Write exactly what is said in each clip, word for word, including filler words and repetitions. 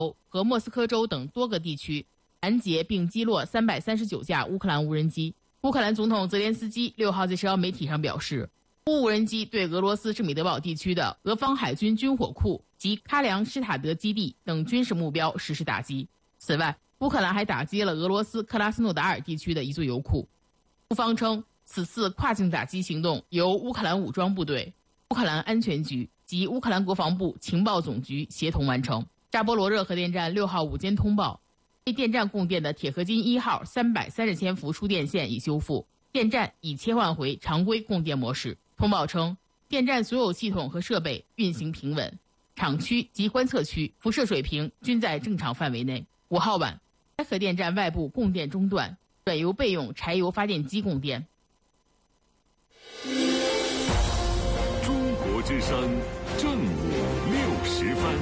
和莫斯科州等多个地区拦截并击落三百三十九架乌克兰无人机。乌克兰总统泽连斯基六号在社交媒体上表示，乌无人机对俄罗斯圣彼得堡地区的俄方海军军火库及喀梁施塔德基地等军事目标实施打击。此外，乌克兰还打击了俄罗斯克拉斯诺达尔地区的一座油库。乌方称，此次跨境打击行动由乌克兰武装部队、乌克兰安全局及乌克兰国防部情报总局协同完成。扎波罗热核电站六号午间通报，为电站供电的铁合金一号三百三十千伏输电线已修复，电站已切换回常规供电模式。通报称，电站所有系统和设备运行平稳，厂区及观测区辐射水平均在正常范围内。五号晚，该核电站外部供电中断，转由备用柴油发电机供电。 中国之声正午六十分。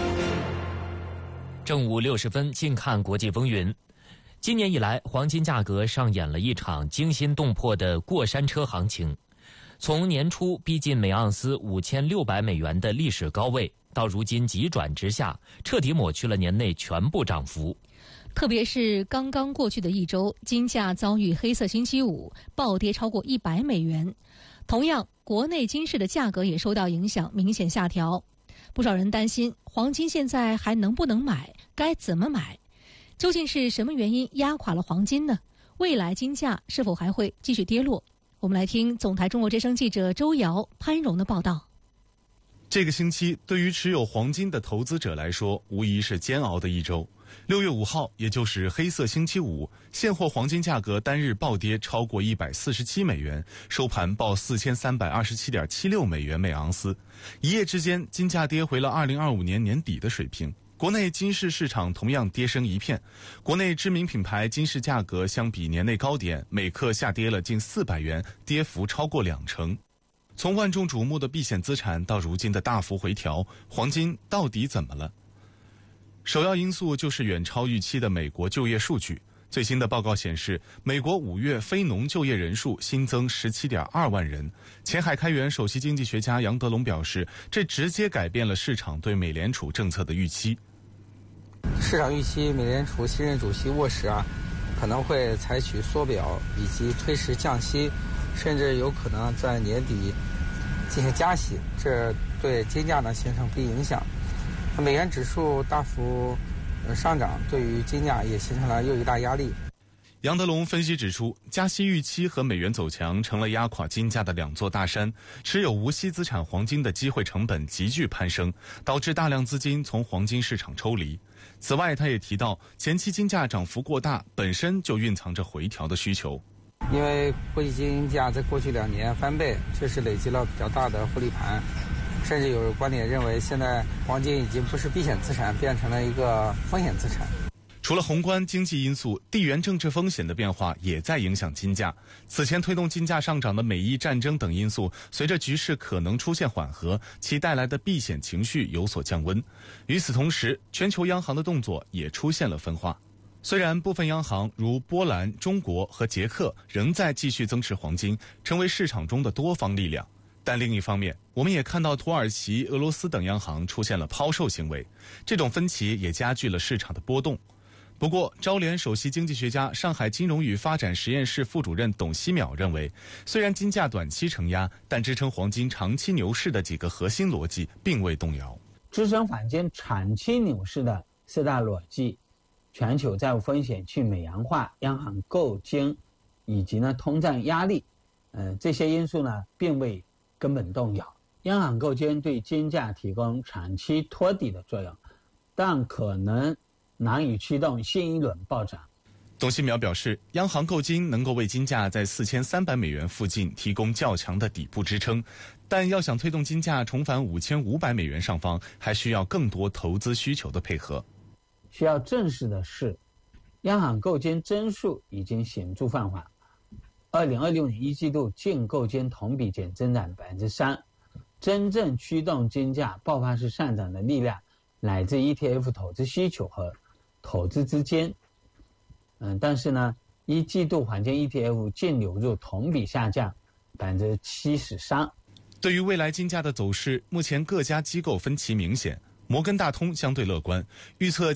正午六十分，近看国际风云。今年以来，黄金价格上演了一场惊心动魄的过山车行情。从年初逼近每盎司五千六百美元的历史高位，到如今急转直下，彻底抹去了年内全部涨幅。 特别是刚刚过去的一周，金价遭遇黑色星期五，暴跌超过一百美元。同样，国内金市的价格也受到影响，明显下调。不少人担心黄金现在还能不能买，该怎么买？究竟是什么原因压垮了黄金呢？未来金价是否还会继续跌落？我们来听总台中国之声记者周瑶、潘荣的报道。 这个星期对于持有黄金的投资者来说，无疑是煎熬的一周。六月五号，也就是黑色星期五，现货黄金价格单日暴跌超过一百四十七美元，收盘报四千三百二十七点七六美元每盎司。一夜之间，金价跌回了二零二五年年底的水平。国内金饰市场同样跌声一片，国内知名品牌金饰价格相比年内高点，每克下跌了近四百元，跌幅超过两成。从万众瞩目的避险资产到如今的大幅回调，黄金到底怎么了？首要因素就是远超预期的美国就业数据。最新的报告显示，美国五月非农就业人数新增 十七点二万人。前海开源首席经济学家杨德龙表示，这直接改变了市场对美联储政策的预期。 市场预期美联储新任主席沃什啊，可能会采取缩表以及推迟降息，甚至有可能在年底进行加息，这对金价呢形成不利影响。美元指数大幅上涨，对于金价也形成了又一大压力。 杨德龙分析指出，加息预期和美元走强成了压垮金价的两座大山，持有无息资产黄金的机会成本急剧攀升，导致大量资金从黄金市场抽离。此外，他也提到，前期金价涨幅过大，本身就蕴藏着回调的需求。 因为国际金价在过去两年翻倍，确实累积了比较大的获利盘，甚至有观点认为，现在黄金已经不是避险资产，变成了一个风险资产。 除了宏观经济因素，地缘政治风险的变化也在影响金价。此前推动金价上涨的美伊战争等因素，随着局势可能出现缓和，其带来的避险情绪有所降温。与此同时，全球央行的动作也出现了分化。虽然部分央行如波兰、中国和捷克仍在继续增持黄金，成为市场中的多方力量，但另一方面，我们也看到土耳其、俄罗斯等央行出现了抛售行为，这种分歧也加剧了市场的波动。不过，招联首席经济学家、上海金融与发展实验室副主任董希淼认为，虽然金价短期承压，但支撑黄金长期牛市的几个核心逻辑并未动摇。 支撑黄金长期牛市的四大逻辑：全球债务风险去美元化、央行购金，以及呢通胀压力，呃，这些因素呢并未根本动摇。央行购金对金价提供长期托底的作用，但可能难以驱动新一轮暴涨。 董希淼表示，央行购金能够为金价在四千三百美元附近提供较强的底部支撑，但要想推动金价重返五千五百美元上方，还需要更多投资需求的配合。 需要正视的是，央行购金增速已经显著放缓。二零二六年一季度净购金同比减增长百分之三，真正驱动金价爆发式上涨的力量来自 E T F 投资需求和投资资金。嗯，但是呢，一季度黄金 E T F 净流入同比下降百分之七十三。 对于未来金价的走势，目前各家机构分歧明显。 摩根大通相对乐观，预测